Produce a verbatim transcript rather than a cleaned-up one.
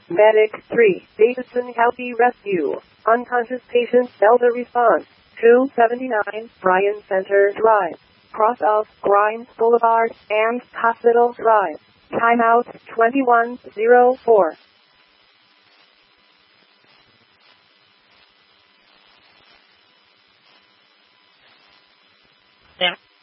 Medic three, Davidson County Rescue. Unconscious patient Delta response. two seventy-nine, Bryan Center Drive. Cross of Grimes Boulevard and Hospital Drive. Timeout twenty-one oh four. Yeah.